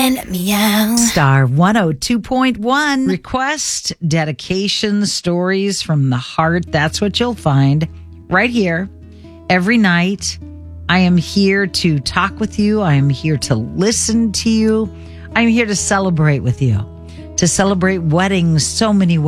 And meow. Star 102.1. Request, dedication, stories from the heart. That's what you'll find right here every night. I am here to talk with you. I am here to listen to you. I'm here to celebrate with you, to celebrate weddings so many ways.